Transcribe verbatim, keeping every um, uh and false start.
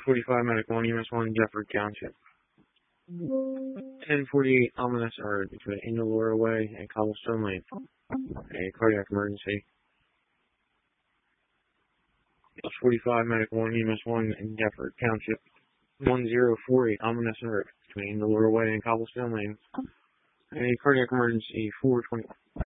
forty-five, Medic one, E M S one, Jeffrey Township. ten forty-eight, ominous alert between Angel Laura Way and Cobblestone Lane. A cardiac emergency. forty-five, Medic one, E M S one, in Jeffrey Township. one zero four eight, ominous alert between Angel Laura Way and Cobblestone Lane. A cardiac emergency, four twenty-one.